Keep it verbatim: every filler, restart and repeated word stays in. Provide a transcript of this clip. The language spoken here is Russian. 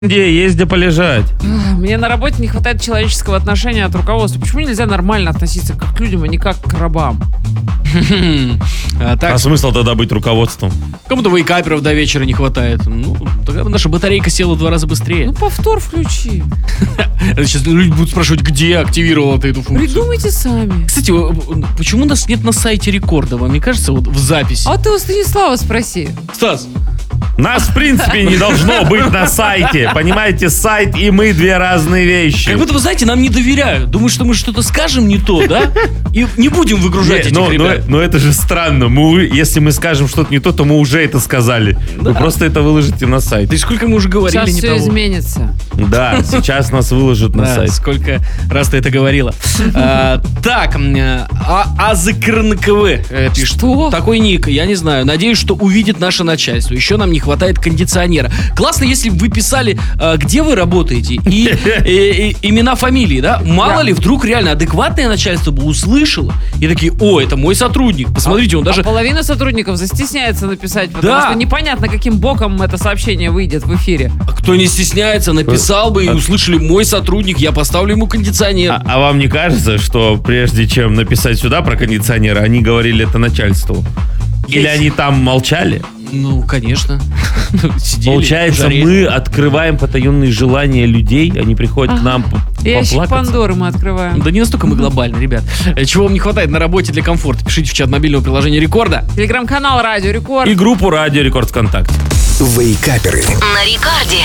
Где есть где полежать. Мне на работе не хватает человеческого отношения от руководства. Почему нельзя нормально относиться как к людям, а не как к рабам? А, так, А смысл тогда быть руководством? кому-то вейкаперов до вечера не хватает. Ну, тогда наша батарейка села в два раза быстрее. Ну, повтор включи. Сейчас люди будут спрашивать, где активировала ты эту функцию. Придумайте сами. Кстати, почему нас нет на сайте рекорда? Вам не кажется, вот в записи? А ты у Станислава спроси. Стас, Нас, в принципе, не должно быть на сайте. Понимаете, сайт и мы две разные вещи. как будто, вы знаете, нам не доверяют. Думают, что мы что-то скажем не то, да? И не будем выгружать Не, этих но, но, ребят. но это же странно. Мы, если мы скажем что-то не то, то мы уже это сказали. Вы просто это выложите на сайт. Да и сколько мы уже говорили Сейчас не все того. изменится. Да, сейчас нас выложат на Да, сайт. сколько раз ты это говорила. А, Так, м, а, АЗКРНКВ э, пишет. Что? Такой ник, я не знаю. Надеюсь, что увидит наше начальство. Еще нам не хватает кондиционера. Классно, если бы вы писали, а, где вы работаете, и, и- и имена, фамилии, да? Мало Да. ли, вдруг реально адекватное начальство бы услышало и такие: о, это мой сотрудник. Посмотрите, он даже... А половина сотрудников застесняется написать, потому Да. что непонятно, каким боком это сообщение выйдет в эфире. Кто не стесняется, написал бы и услышали: мой сотрудник, я поставлю ему кондиционер. А, а вам не кажется, что прежде чем написать сюда про кондиционер, они говорили это начальству? Или Есть. они там молчали? Ну, конечно. Сидели Получается, в жаре. мы открываем потаенные желания людей, они приходят к нам п- Ящик поплакаться. Пандоры мы открываем. Да не настолько мы глобальны, ребят. Э, Чего вам не хватает на работе для комфорта? Пишите в чат мобильного приложения Рекорда. Телеграм-канал Радио Рекорд. И группу Радио Рекорд ВКонтакте. Вейкаперы. На Рекорде.